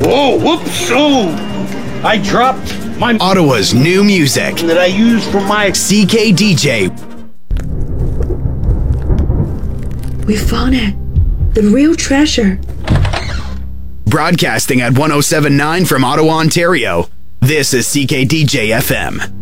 Oh, whoops! Oh, I dropped my Ottawa's new music that I use for my CKDJ. We found it. The real treasure. Broadcasting at 107.9 from Ottawa, Ontario. This is CKDJ FM.